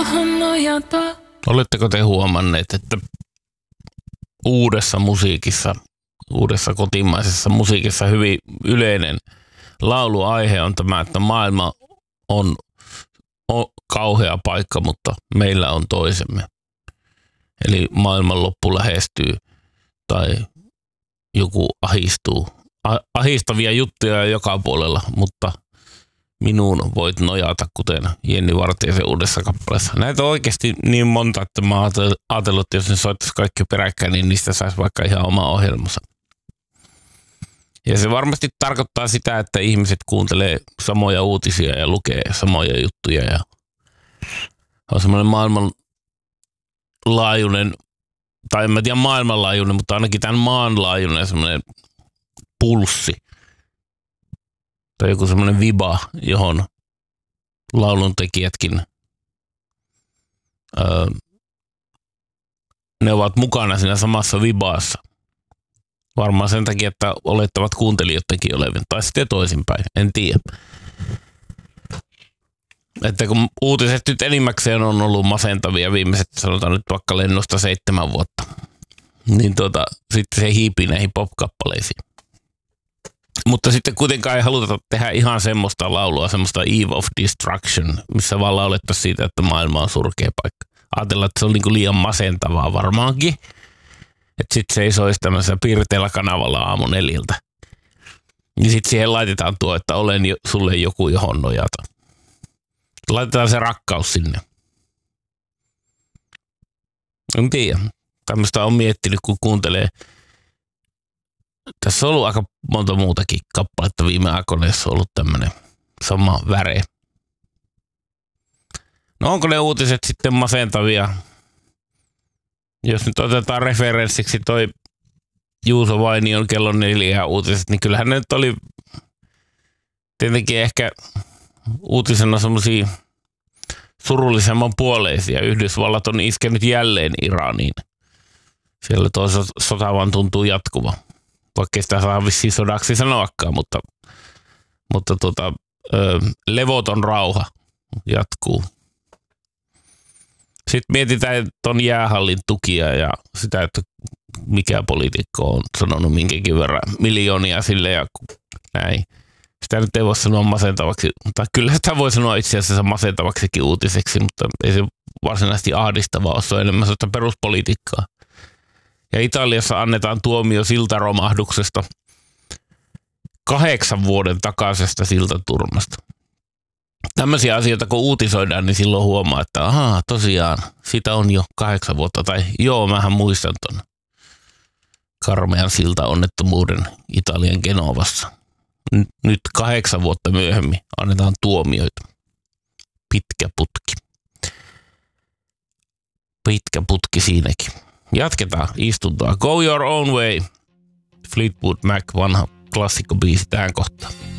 johon nojata. Oletteko te huomanneet, että uudessa musiikissa, uudessa kotimaisessa musiikissa hyvin yleinen lauluaihe on tämä, että maailma on kauhea paikka, mutta meillä on toisemme. Eli maailmanloppu lähestyy tai joku ahistuu. Ahistavia juttuja joka puolella, mutta minuun voit nojata, kuten Jenni Vartiaisen uudessa kappaleessa. Näitä on oikeasti niin monta, että mä oon ajatellut, että jos ne soittaisi kaikki peräkkäin, niin niistä saisi vaikka ihan oma ohjelmansa. Ja se varmasti tarkoittaa sitä, että ihmiset kuuntelee samoja uutisia ja lukee samoja juttuja. Ja on semmoinen maailmanlaajuinen, tai en mä tiedä maailmanlaajuinen, mutta ainakin tämän maanlaajuinen semmoinen pulssi. Tai joku semmoinen viba, johon lauluntekijätkin ne ovat mukana siinä samassa vibaassa. Varmaan sen takia, että olettavat kuuntelijoidenkin olevan, tai sitten toisinpäin, en tiedä. Että kun uutiset nyt enimmäkseen on ollut masentavia viimeiset, sanotaan nyt vaikka lennosta 7 vuotta, niin sitten se hiipii näihin pop-kappaleisiin. Mutta sitten kuitenkaan ei haluta tehdä ihan semmoista laulua, semmoista Eve of Destruction, missä vaan laulettaisiin siitä, että maailma on surkea paikka. Ajatellaan, että se on niinku liian masentavaa varmaankin. Että sitten se ei soisi tämmöisellä piirteellä kanavalla aamu 4. Ja sitten siihen laitetaan tuo, että olen sulle joku, johon nojata. Laitetaan se rakkaus sinne. En tiedä. Tämmöistä on miettinyt, kun kuuntelee. Tässä on ollut aika monta muutakin kappaletta viime aikoina, jossa on ollut tämmöinen sama väre. No onko ne uutiset sitten masentavia? Jos nyt otetaan referenssiksi toi Juuso Vainion kello 4 uutiset, niin kyllähän ne nyt oli tietenkin ehkä uutisena semmosia surullisemman puoleisia. Yhdysvallat on iskenyt jälleen Iraniin. Siellä tuo sota vaan tuntuu jatkuva. Vaikka sitä saa vissiin sodaksi sanoakaan, mutta levoton rauha jatkuu. Sitten mietitään ton jäähallin tukia ja sitä, että mikä poliitikko on sanonut minkäkin verran miljoonia sille ja näin. Sitä nyt ei voi sanoa masentavaksi, tai kyllä sitä voi sanoa itse asiassa masentavaksikin uutiseksi, mutta ei se varsinaisesti ahdistavaa ole, se on enemmän sellaista peruspolitiikkaa. Ja Italiassa annetaan tuomio siltaromahduksesta 8 vuoden takaisesta siltaturmasta. Tämmöisiä asioita, kun uutisoidaan, niin silloin huomaa, että ahaa, tosiaan, sitä on jo 8 vuotta. Tai joo, mähän muistan ton karmean siltaonnettomuuden Italian Genovassa. Nyt 8 vuotta myöhemmin annetaan tuomioita. Pitkä putki. Pitkä putki siinäkin. Jatketaan istuntoa. Go Your Own Way. Fleetwood Mac, vanha klassikkobiisi tähän kohtaan.